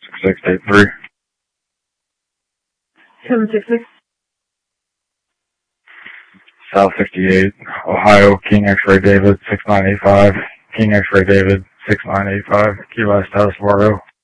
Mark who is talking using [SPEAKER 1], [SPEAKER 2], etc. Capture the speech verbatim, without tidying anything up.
[SPEAKER 1] six eight three.
[SPEAKER 2] seven six six.
[SPEAKER 1] South fifty-eight, Ohio, King X-Ray David, six nine eight five. King X-Ray David, six nine eight five. Key West, Dallas, Fargo.